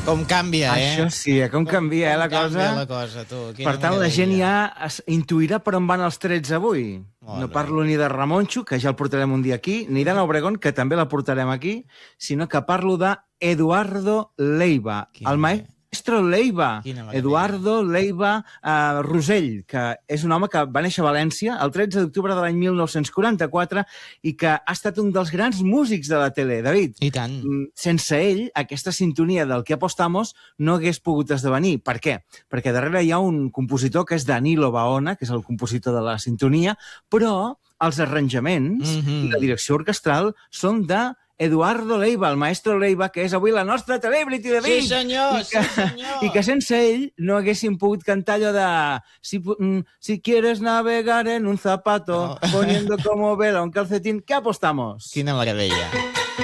Com canvia, Això sí, com canvia, la cosa. Canvia la cosa, tu. Per tant, la gent ja intuirà per on van els trets avui. No parlo ni de Ramonxo, que ja el portarem un dia aquí, ni d'Anna Obregón, que també la portarem aquí, sinó que parlo de Eduardo Leiva, el maestro Leiva. Eduardo Leiva Rosell, que és un home que va néixer a València el 13 d'octubre de l'any 1944 i que ha estat un dels grans músics de la tele. David, i tant. Sense ell, aquesta sintonia del que apostamos no hagués pogut esdevenir. Per què? Perquè darrere hi ha un compositor que és Danilo Baona, que és el compositor de la sintonia, però els arranjaments i la direcció orquestral són de Eduardo Leiva, el maestro Leiva, que és avui la nostra celebrity de Vic. Sí, senyor, sí, senyor. I que sense ell no haguéssim pogut cantar allò de si quieres navegar en un zapato, poniendo como vela un calcetín, ¿qué apostamos? Quina meravella.